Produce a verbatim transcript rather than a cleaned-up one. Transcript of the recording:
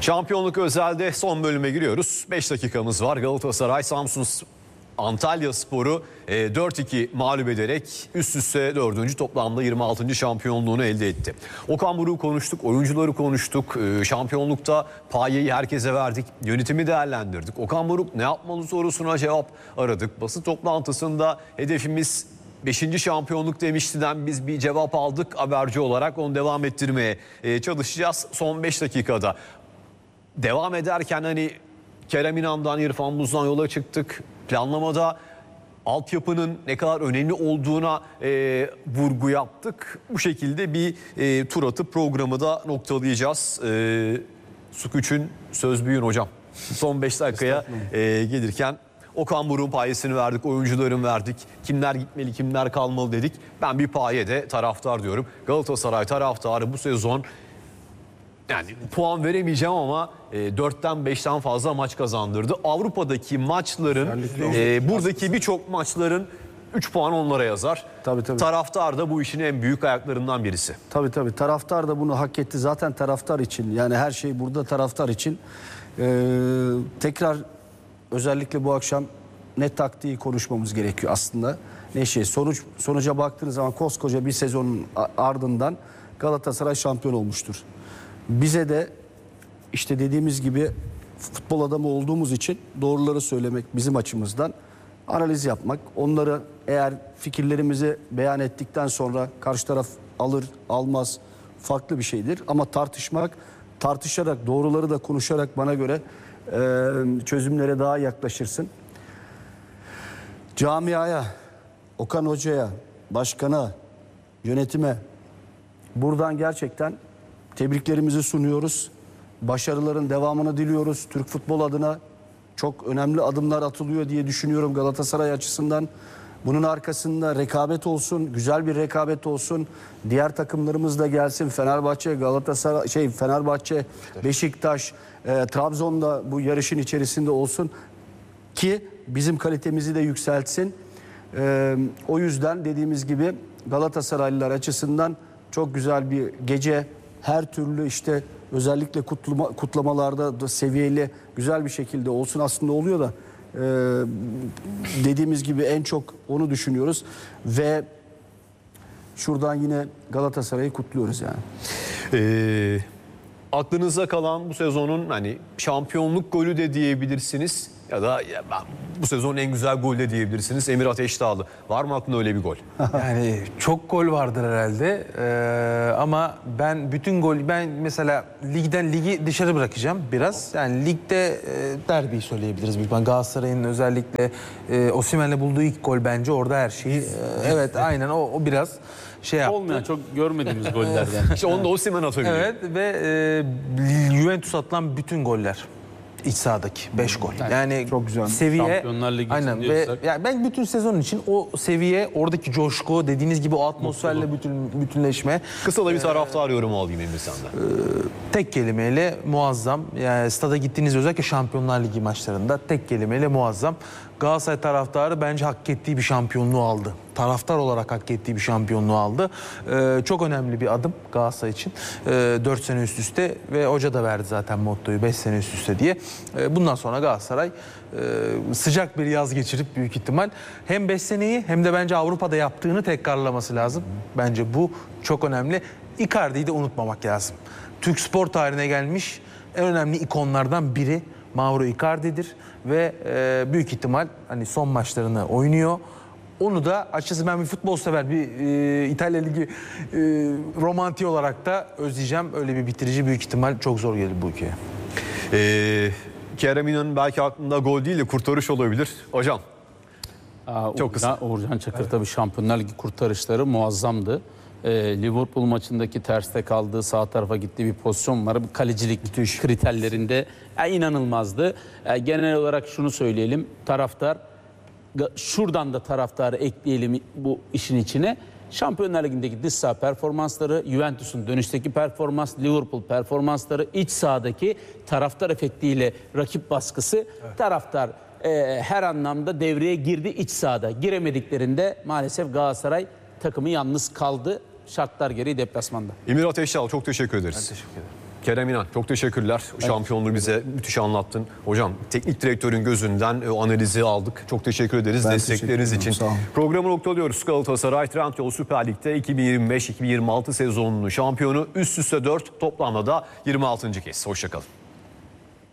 Şampiyonluk özelde son bölüme giriyoruz. beş dakikamız var. Galatasaray Samsun Antalyaspor'u dört iki mağlup ederek üst üste dördüncü toplamda yirmi altıncı şampiyonluğunu elde etti. Okan Buruk'u konuştuk, oyuncuları konuştuk. Şampiyonlukta payeyi herkese verdik, yönetimi değerlendirdik. Okan Buruk ne yapmalı sorusuna cevap aradık. Basın toplantısında hedefimiz beşinci şampiyonluk demiştiden biz bir cevap aldık haberci olarak. Onu devam ettirmeye çalışacağız son beş dakikada. Devam ederken hani Kerem İnan'dan, İrfan Buz'dan yola çıktık. Planlamada altyapının ne kadar önemli olduğuna e, vurgu yaptık. Bu şekilde bir e, tur atıp programı da noktalayacağız. E, Suküç'ün söz büyüğün hocam. Son beş dakikaya e, gelirken Okan Buruk'un payesini verdik, oyuncuların verdik. Kimler gitmeli, kimler kalmalı dedik. Ben bir paye de taraftar diyorum. Galatasaray taraftarı bu sezon yani puan veremeyeceğim ama e, dörtten beşten fazla maç kazandırdı. Avrupa'daki maçların, e, buradaki birçok maçların üç puan onlara yazar. Tabii, tabii. Taraftar da bu işin en büyük ayaklarından birisi. Tabii tabii. Taraftar da bunu hak etti. Zaten taraftar için, yani her şey burada taraftar için. Ee, tekrar özellikle bu akşam ne taktiği konuşmamız gerekiyor aslında. Ne şey sonuç sonuca baktığınız zaman koskoca bir sezonun ardından Galatasaray şampiyon olmuştur. Bize de işte dediğimiz gibi futbol adamı olduğumuz için doğruları söylemek, bizim açımızdan analiz yapmak. Onları eğer fikirlerimizi beyan ettikten sonra karşı taraf alır almaz farklı bir şeydir. Ama tartışmak, tartışarak, doğruları da konuşarak bana göre e, çözümlere daha yaklaşırsın. Camiaya, Okan Hoca'ya, başkana, yönetime buradan gerçekten tebriklerimizi sunuyoruz. Başarıların devamını diliyoruz. Türk futbol adına çok önemli adımlar atılıyor diye düşünüyorum Galatasaray açısından. Bunun arkasında rekabet olsun, güzel bir rekabet olsun. Diğer takımlarımız da gelsin. Fenerbahçe, Galatasaray, şey Fenerbahçe, Beşiktaş, e, Trabzon'da bu yarışın içerisinde olsun ki bizim kalitemizi de yükseltsin. E, o yüzden dediğimiz gibi Galatasaraylılar açısından çok güzel bir gece. Her türlü işte özellikle kutlama, kutlamalarda da seviyeli güzel bir şekilde olsun, aslında oluyor da e, dediğimiz gibi en çok onu düşünüyoruz ve şuradan yine Galatasaray'ı kutluyoruz yani. Ee, aklınıza kalan bu sezonun hani şampiyonluk golü de diyebilirsiniz ya da ya ben, bu sezonun en güzel golü de diyebilirsiniz. Emir Ateşdağlı. Var mı aklında öyle bir gol? Yani çok gol vardır herhalde ee, ama ben bütün gol ben mesela ligden ligi dışarı bırakacağım biraz. Yani ligde e, derbiyi söyleyebiliriz büyük ihtimalle. Galatasaray'ın özellikle e, Osimhen'le bulduğu ilk gol bence orada her şeyi. E, evet aynen o, o biraz şey yaptı. Olmayan çok görmediğimiz goller yani. İşte onu da Osimhen atabiliyor. Evet ve e, Juventus atılan bütün goller. İç sahadaki beş gol. Yani çok güzel. Seviye Şampiyonlar Ligi aynen için ve diyorsak. yani ben bütün sezon için o seviye, oradaki coşku, dediğiniz gibi o atmosferle bütün bütünleşme. Kısa da bir taraftar yorumu alayım Emir senden. Ee, tek kelimeyle muazzam. Yani stada gittiğiniz özellikle Şampiyonlar Ligi maçlarında tek kelimeyle muazzam. Galatasaray taraftarı bence hak ettiği bir şampiyonluğu aldı. Taraftar olarak hak ettiği bir şampiyonluğu aldı. Ee, çok önemli bir adım Galatasaray için. Ee, dört sene üst üste ve hoca da verdi zaten mottoyu beş sene üst üste diye. Ee, bundan sonra Galatasaray e, sıcak bir yaz geçirip büyük ihtimal hem beş seneyi hem de bence Avrupa'da yaptığını tekrarlaması lazım. Bence bu çok önemli. Icardi'yi de unutmamak lazım. Türk spor tarihine gelmiş en önemli ikonlardan biri Mauro Icardi'dir ve e, büyük ihtimal hani son maçlarını oynuyor. Onu da açıkçası ben bir futbol sever, bir e, İtalya Ligi e, romantiği olarak da özleyeceğim. Öyle bir bitirici büyük ihtimal çok zor gelir bu ülkeye. Ee, Kerem İnan'ın belki aklında gol değil de kurtarış olabilir. Hocam. Aa, çok kısa. Uğurcan Çakır evet. Tabii Şampiyonlar Ligi kurtarışları muazzamdı. Ee, Liverpool maçındaki terste kaldığı sağ tarafa gittiği bir pozisyon var. Bir kalecilik Müthiş. kriterlerinde yani inanılmazdı. Yani genel olarak şunu söyleyelim. Taraftar, şuradan da taraftarı ekleyelim bu işin içine. Şampiyonlar Ligi'ndeki dış saha performansları, Juventus'un dönüşteki performans, Liverpool performansları, iç sahadaki taraftar efektiyle rakip baskısı, evet. taraftar e, her anlamda devreye girdi iç sahada. Giremediklerinde maalesef Galatasaray takımı yalnız kaldı. Şartlar gereği deplasmanda. Emir Ateşdağ çok teşekkür ederiz. Ben teşekkür ederim. Kerem İnan, çok teşekkürler. Evet. Şampiyonluğu bize müthiş anlattın. Hocam teknik direktörün gözünden o analizi aldık. Çok teşekkür ederiz Ben destekleriniz teşekkür için. Programı noktalıyoruz. Galatasaray Trendyol Süper Lig'de iki bin yirmi beş iki bin yirmi altı sezonunun şampiyonu, üst üste dört, toplamda da yirmi altıncı kez. Hoşçakalın.